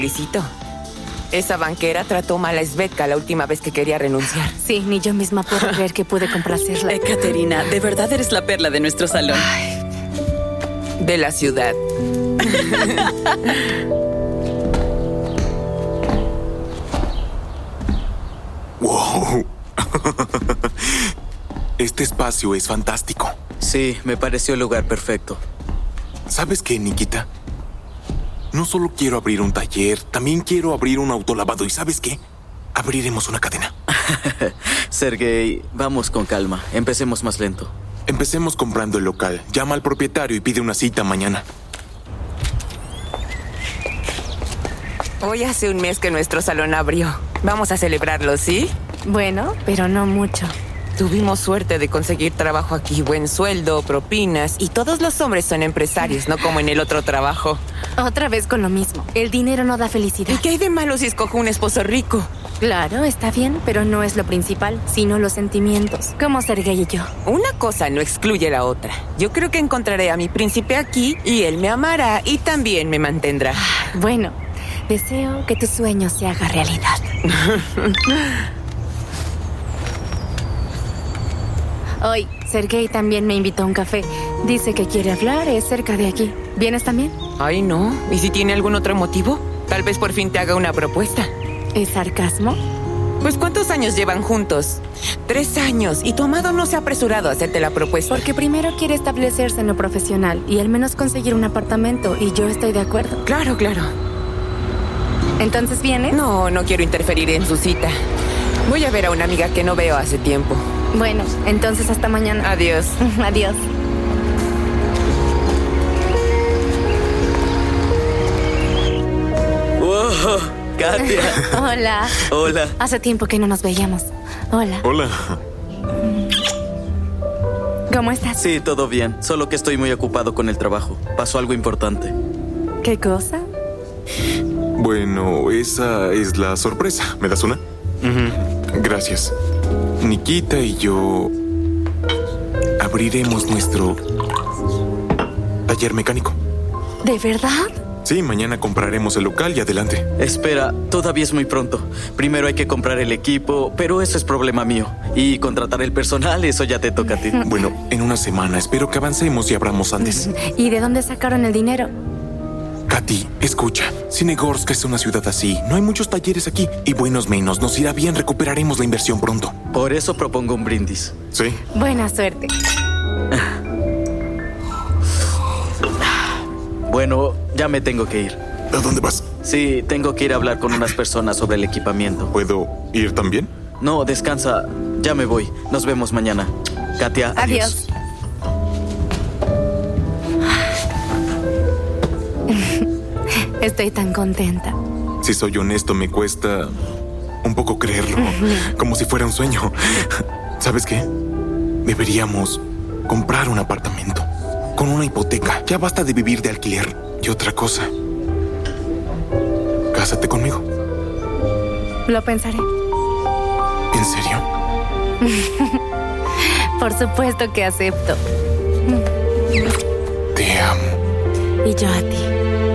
felicito. Esa banquera trató mal a Svetka la última vez que quería renunciar. Sí, ni yo misma puedo creer que pude complacerla. Ekaterina, de verdad eres la perla de nuestro salón. De la ciudad. ¡Wow! Este espacio es fantástico. Sí, me pareció el lugar perfecto. ¿Sabes qué, Nikita? No solo quiero abrir un taller, también quiero abrir un autolavado. ¿Y sabes qué? Abriremos una cadena. Sergei, vamos con calma. Empecemos más lento. Empecemos comprando el local. Llama al propietario y pide una cita mañana. Hoy hace un mes que nuestro salón abrió. Vamos a celebrarlo, ¿sí? Bueno, pero no mucho. Tuvimos suerte de conseguir trabajo aquí, buen sueldo, propinas, y todos los hombres son empresarios, no como en el otro trabajo. Otra vez con lo mismo. El dinero no da felicidad. ¿Y qué hay de malo si escojo un esposo rico? Claro, está bien, pero no es lo principal, sino los sentimientos, como Sergei y yo. Una cosa no excluye la otra. Yo creo que encontraré a mi príncipe aquí y él me amará y también me mantendrá. Bueno, deseo que tu sueño se haga realidad. Hoy, Sergei también me invitó a un café. Dice que quiere hablar, es cerca de aquí. ¿Vienes también? Ay, no. ¿Y si tiene algún otro motivo? Tal vez por fin te haga una propuesta. ¿Es sarcasmo? Pues, ¿cuántos años llevan juntos? 3 años. Y tu amado no se ha apresurado a hacerte la propuesta. Porque primero quiere establecerse en lo profesional y al menos conseguir un apartamento. Y yo estoy de acuerdo. Claro, claro. ¿Entonces vienes? No, no quiero interferir en su cita. Voy a ver a una amiga que no veo hace tiempo. Bueno, entonces hasta mañana. Adiós. Adiós. ¡Wow! ¡Katia! Hola. Hola. Hace tiempo que no nos veíamos. Hola. Hola. ¿Cómo estás? Sí, todo bien. Solo que estoy muy ocupado con el trabajo. Pasó algo importante. ¿Qué cosa? Bueno, esa es la sorpresa. ¿Me das una? Gracias. Nikita y yo abriremos nuestro taller mecánico. ¿De verdad? Sí, mañana compraremos el local y adelante. Espera, todavía es muy pronto. Primero hay que comprar el equipo, pero eso es problema mío. Y contratar el personal, eso ya te toca a ti. Bueno, en una semana. Espero que avancemos y abramos antes. ¿Y de dónde sacaron el dinero? Katy, escucha. Sinegorsk es una ciudad así. No hay muchos talleres aquí. Y buenos menos. Nos irá bien. Recuperaremos la inversión pronto. Por eso propongo un brindis. Sí. Buena suerte. Bueno, ya me tengo que ir. ¿A dónde vas? Sí, tengo que ir a hablar con unas personas sobre el equipamiento. ¿Puedo ir también? No, descansa. Ya me voy. Nos vemos mañana. Katia, Adiós. Estoy tan contenta. Si soy honesto, me cuesta un poco creerlo. Como si fuera un sueño. ¿Sabes qué? Deberíamos comprar un apartamento con una hipoteca. Ya basta de vivir de alquiler. Y otra cosa. Cásate conmigo. Lo pensaré. ¿En serio? Por supuesto que acepto. Te amo. Y yo a ti.